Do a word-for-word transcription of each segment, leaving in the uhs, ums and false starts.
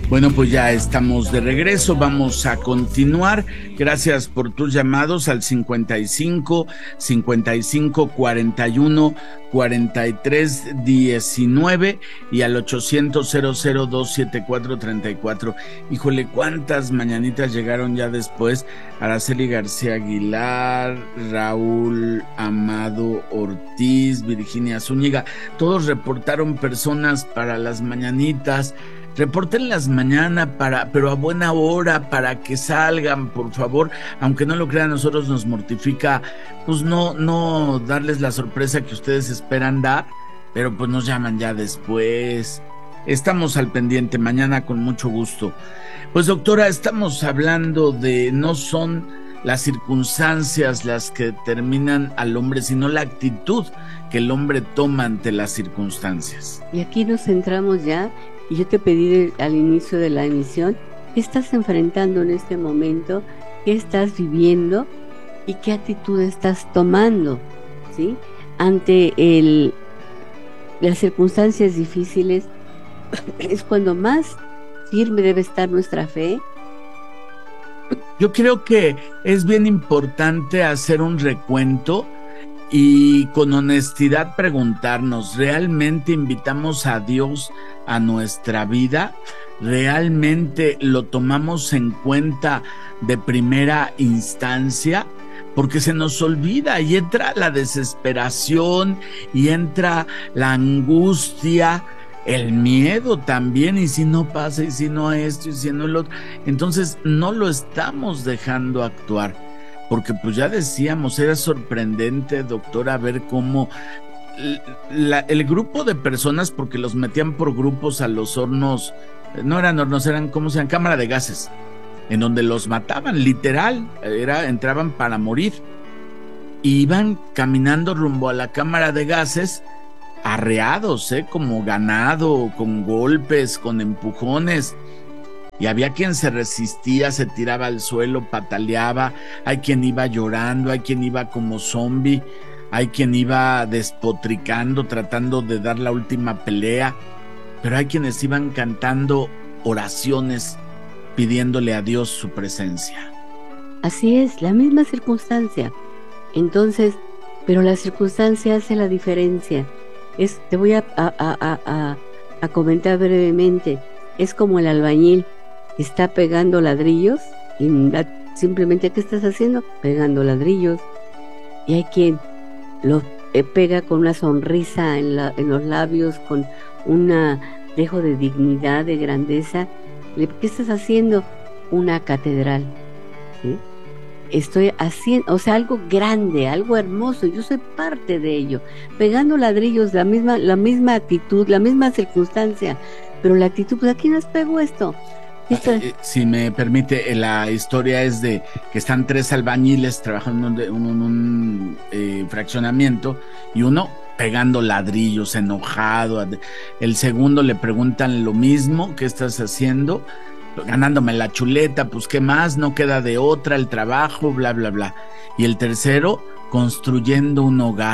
Bueno, pues ya estamos de regreso, vamos a continuar. Gracias por tus llamados al cincuenta y cinco, cincuenta y cinco, cuarenta y uno, cuarenta y tres, diecinueve y al ochocientos, cero cero dos siete cuatro, treinta y cuatro. Híjole, cuántas mañanitas llegaron ya después. Araceli García Aguilar, Raúl Amado Ortiz, Virginia Zúñiga, todos reportaron personas para las mañanitas. Repórtenlas mañana, para, pero a buena hora, para que salgan, por favor. Aunque no lo crean, a nosotros nos mortifica, pues no, no darles la sorpresa que ustedes esperan dar, pero pues nos llaman ya después. Estamos al pendiente, mañana con mucho gusto. Pues doctora, estamos hablando de no son las circunstancias las que determinan al hombre, sino la actitud que el hombre toma ante las circunstancias. Y aquí nos centramos ya. Y yo te pedí de, al inicio de la emisión, ¿qué estás enfrentando en este momento? ¿Qué estás viviendo? ¿Y qué actitud estás tomando? ¿Sí? Ante el, las circunstancias difíciles, es cuando más firme debe estar nuestra fe. Yo creo que es bien importante hacer un recuento y con honestidad preguntarnos, ¿realmente invitamos a Dios a nuestra vida? ¿Realmente lo tomamos en cuenta de primera instancia? Porque se nos olvida y entra la desesperación y entra la angustia, el miedo también, y si no pasa, y si no esto, y si no lo otro. Entonces no lo estamos dejando actuar. Porque pues ya decíamos, era sorprendente, doctora, ver cómo la, el grupo de personas, porque los metían por grupos a los hornos, no eran hornos, eran, ¿cómo se llaman? Cámara de gases, en donde los mataban, literal, era, entraban para morir. Y iban caminando rumbo a la cámara de gases, arreados, ¿eh? Como ganado, con golpes, con empujones. Y había quien se resistía, se tiraba al suelo, pataleaba, hay quien iba llorando, hay quien iba como zombie, hay quien iba despotricando, tratando de dar la última pelea, pero hay quienes iban cantando oraciones, pidiéndole a Dios su presencia. Así es, la misma circunstancia. Entonces, pero la circunstancia hace la diferencia. Es, te voy a, a, a, a, a comentar brevemente, es como el albañil. Está pegando ladrillos y simplemente, ¿qué estás haciendo? Pegando ladrillos. Y hay quien lo pega con una sonrisa en, la, en los labios, con un dejo de dignidad, de grandeza. ¿Qué estás haciendo? Una catedral. ¿Sí? Estoy haciendo, o sea, algo grande, algo hermoso. Yo soy parte de ello. Pegando ladrillos, la misma, la misma actitud, la misma circunstancia. Pero la actitud, pues, ¿a quién nos pegó esto? Eh, si me permite, la historia es de que están tres albañiles trabajando en un, un, un eh, fraccionamiento y uno pegando ladrillos, enojado. El segundo le preguntan lo mismo, ¿qué estás haciendo? Ganándome la chuleta, pues qué más, no queda de otra, el trabajo, bla, bla, bla. Y el tercero, construyendo un hogar.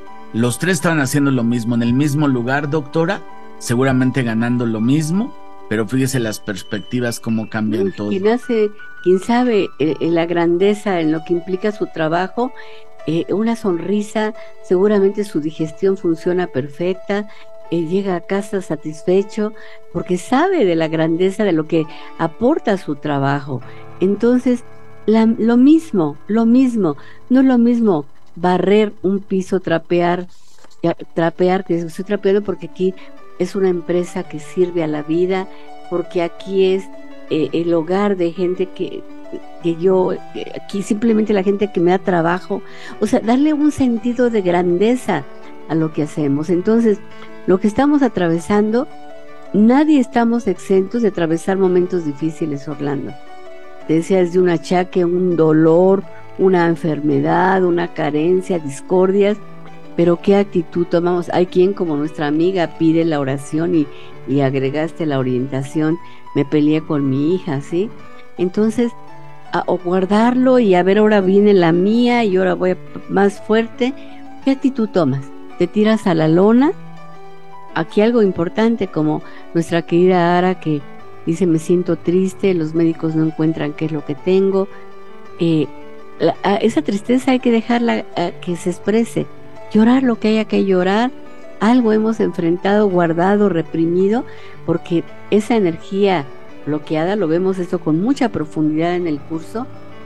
Los tres estaban haciendo lo mismo, en el mismo lugar, doctora, seguramente ganando lo mismo. Pero fíjese las perspectivas, cómo cambian todo. Quien hace, quien sabe eh, la grandeza en lo que implica su trabajo, eh, una sonrisa, seguramente su digestión funciona perfecta, eh, llega a casa satisfecho, porque sabe de la grandeza de lo que aporta su trabajo. Entonces, la, lo mismo, lo mismo, no es lo mismo barrer un piso, trapear, trapear, que estoy trapeando porque aquí es una empresa que sirve a la vida, porque aquí es eh, el hogar de gente que, que yo, eh, aquí simplemente la gente que me da trabajo, o sea, darle un sentido de grandeza a lo que hacemos. Entonces, lo que estamos atravesando, nadie estamos exentos de atravesar momentos difíciles, Orlando. Te decía, desde un achaque, un dolor, una enfermedad, una carencia, discordias, pero ¿qué actitud tomamos? Hay quien, como nuestra amiga, pide la oración y, y agregaste la orientación, me peleé con mi hija, ¿sí? Entonces, a, o guardarlo y a ver, ahora viene la mía y ahora voy a, más fuerte. ¿Qué actitud tomas? ¿Te tiras a la lona? Aquí algo importante, como nuestra querida Ara, que dice me siento triste, los médicos no encuentran qué es lo que tengo. Eh, la, a esa tristeza hay que dejarla a, que se exprese, llorar lo que haya que llorar. Algo hemos enfrentado, guardado, reprimido, porque esa energía bloqueada, lo vemos esto con mucha profundidad en el curso,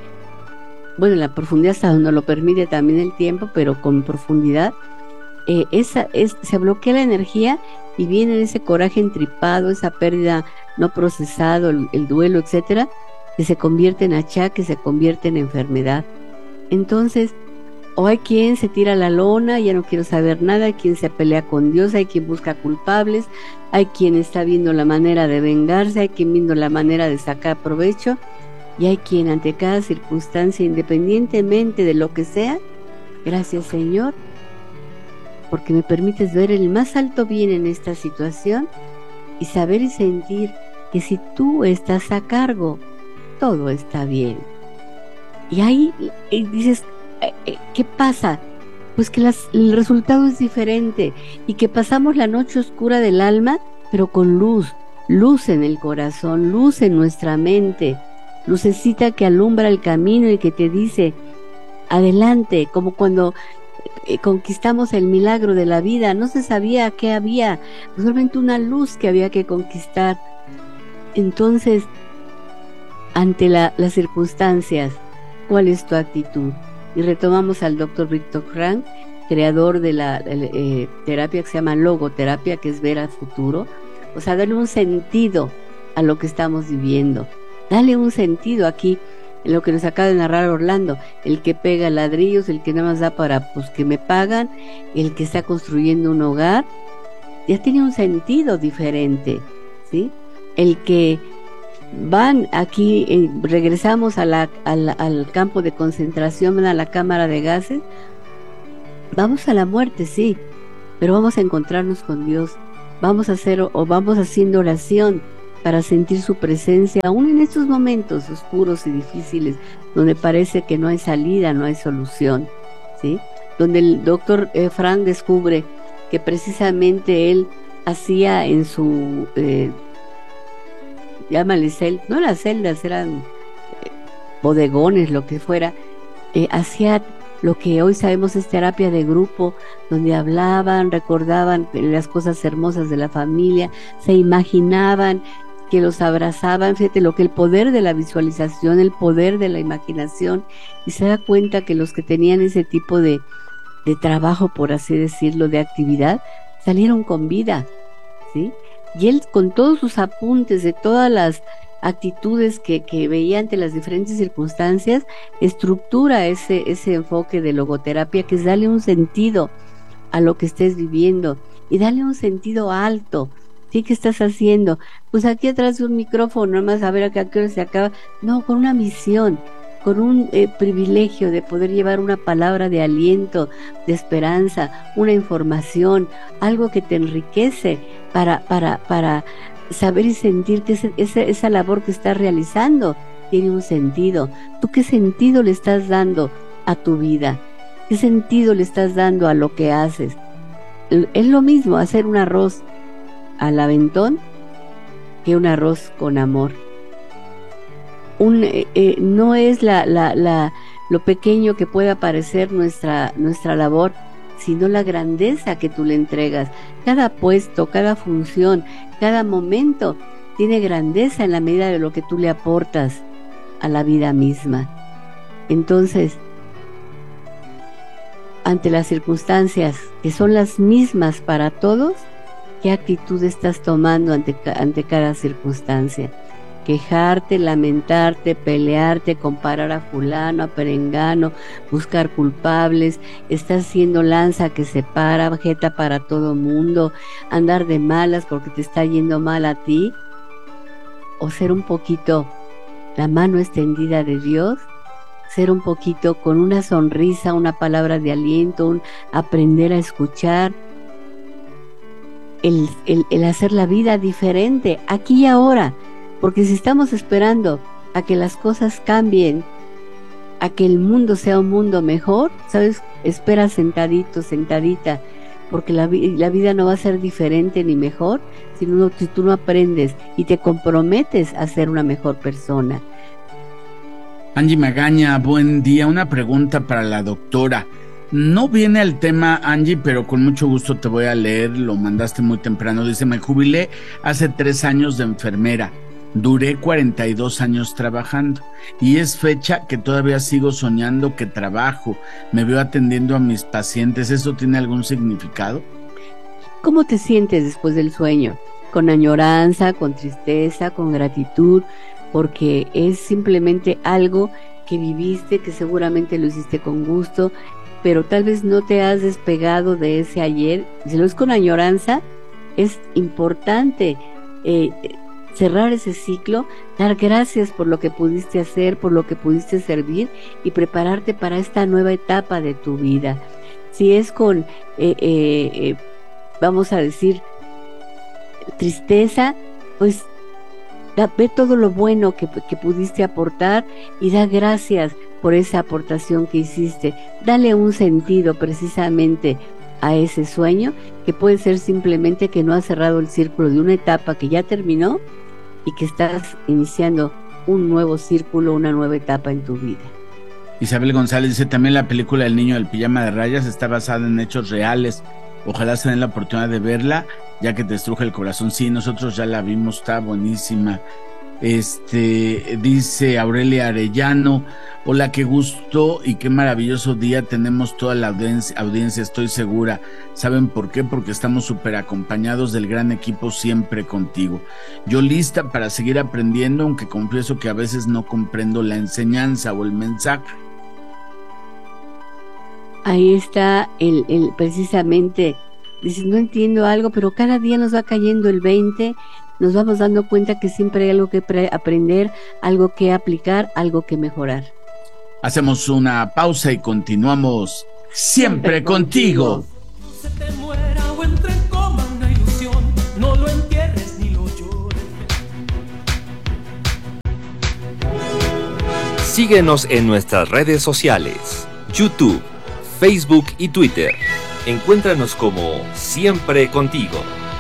bueno, la profundidad hasta donde lo permite también el tiempo, pero con profundidad, eh, esa, es, se bloquea la energía y viene ese coraje entripado, esa pérdida no procesado, el, el duelo, etcétera, que se convierte en achaque, se convierte en enfermedad. Entonces, o hay quien se tira a la lona, ya no quiero saber nada, hay quien se pelea con Dios, hay quien busca culpables, hay quien está viendo la manera de vengarse, hay quien viendo la manera de sacar provecho, y hay quien ante cada circunstancia, independientemente de lo que sea, gracias Señor, porque me permites ver el más alto bien en esta situación y saber y sentir que si tú estás a cargo, todo está bien. Y ahí y dices, ¿qué pasa? Pues que las, el resultado es diferente y que pasamos la noche oscura del alma, pero con luz, luz en el corazón, luz en nuestra mente, lucecita que alumbra el camino y que te dice, adelante, como cuando eh, conquistamos el milagro de la vida, no se sabía qué había, solamente una luz que había que conquistar. Entonces, ante la, las circunstancias, ¿cuál es tu actitud? Y retomamos al doctor Viktor Frankl, creador de la eh, terapia que se llama logoterapia, que es ver al futuro, o sea, darle un sentido a lo que estamos viviendo. Dale un sentido aquí, en lo que nos acaba de narrar Orlando, el que pega ladrillos, el que nada más da para, pues, que me pagan, el que está construyendo un hogar, ya tiene un sentido diferente, ¿sí? El que van aquí, eh, regresamos a la, a la, al campo de concentración, a la cámara de gases, vamos a la muerte, sí, pero vamos a encontrarnos con Dios, vamos a hacer o vamos haciendo oración para sentir su presencia, aún en estos momentos oscuros y difíciles, donde parece que no hay salida, no hay solución, ¿sí? Donde el doctor eh, Frank descubre que precisamente él hacía en su, eh, llámale celdas, no eran celdas, eran eh, bodegones, lo que fuera, eh, hacía lo que hoy sabemos es terapia de grupo, donde hablaban, recordaban las cosas hermosas de la familia, se imaginaban que los abrazaban, fíjate lo que el poder de la visualización, el poder de la imaginación, y se da cuenta que los que tenían ese tipo de, de trabajo, por así decirlo, de actividad, salieron con vida, ¿sí? Y él, con todos sus apuntes de todas las actitudes que, que veía ante las diferentes circunstancias, estructura ese, ese enfoque de logoterapia, que es darle un sentido a lo que estés viviendo y darle un sentido alto. ¿Sí? ¿Qué estás haciendo? Pues aquí atrás de un micrófono, nomás a ver a qué hora se acaba. No, con una misión, con un eh, privilegio de poder llevar una palabra de aliento, de esperanza, una información, algo que te enriquece para, para, para saber y sentir que ese, esa, esa labor que estás realizando tiene un sentido. ¿Tú qué sentido le estás dando a tu vida? ¿Qué sentido le estás dando a lo que haces? Es lo mismo hacer un arroz al aventón que un arroz con amor. Un, eh, eh, no es la, la, la, lo pequeño que pueda parecer nuestra, nuestra labor, sino la grandeza que tú le entregas. Cada puesto, cada función, cada momento tiene grandeza en la medida de lo que tú le aportas a la vida misma. Entonces, ante las circunstancias que son las mismas para todos, ¿qué actitud estás tomando ante, ante cada circunstancia? Quejarte, lamentarte, pelearte, comparar a fulano, a perengano, buscar culpables, estás siendo lanza que separa, jeta para todo mundo, andar de malas porque te está yendo mal a ti, o ser un poquito la mano extendida de Dios, ser un poquito con una sonrisa, una palabra de aliento, un aprender a escuchar, el, el, el hacer la vida diferente, aquí y ahora. Porque si estamos esperando a que las cosas cambien, a que el mundo sea un mundo mejor, ¿sabes? Espera sentadito, sentadita, porque la, la vida no va a ser diferente ni mejor si, no, si tú no aprendes y te comprometes a ser una mejor persona. Angie Magaña, buen día. Una pregunta para la doctora. No viene al tema, Angie, pero con mucho gusto te voy a leer. Lo mandaste muy temprano. Dice: me jubilé hace tres años de enfermera. Duré cuarenta y dos años trabajando y es fecha que todavía sigo soñando que trabajo. Me veo atendiendo a mis pacientes. ¿Eso tiene algún significado? ¿Cómo te sientes después del sueño? ¿Con añoranza, con tristeza, con gratitud? Porque es simplemente algo que viviste, que seguramente lo hiciste con gusto, pero tal vez no te has despegado de ese ayer. Si lo es con añoranza, es importante eh, cerrar ese ciclo, dar gracias por lo que pudiste hacer, por lo que pudiste servir y prepararte para esta nueva etapa de tu vida. Si es con, eh, eh, eh, vamos a decir, tristeza, pues da, ve todo lo bueno que, que pudiste aportar y da gracias por esa aportación que hiciste. Dale un sentido precisamente a ese sueño, que puede ser simplemente que no has cerrado el círculo de una etapa que ya terminó y que estás iniciando un nuevo círculo, una nueva etapa en tu vida. Isabel González dice: también la película El niño del pijama de rayas está basada en hechos reales. Ojalá se den la oportunidad de verla, ya que te estruja el corazón. Sí, nosotros ya la vimos, está buenísima. Este, dice Aurelia Arellano: hola, qué gusto y qué maravilloso día tenemos toda la audiencia, audiencia, estoy segura. ¿Saben por qué? Porque estamos súper acompañados del gran equipo Siempre Contigo. Yo lista para seguir aprendiendo, aunque confieso que a veces no comprendo la enseñanza o el mensaje. Ahí está el, el precisamente, dices, no entiendo algo, pero cada día nos va cayendo el veinte. Nos vamos dando cuenta que siempre hay algo que pre- aprender, algo que aplicar, algo que mejorar. Hacemos una pausa y continuamos Siempre, siempre contigo. contigo. Se te muera o entre en coma una ilusión, no lo entierres ni lo llores. Síguenos en nuestras redes sociales, YouTube, Facebook y Twitter. Encuéntranos como Siempre Contigo.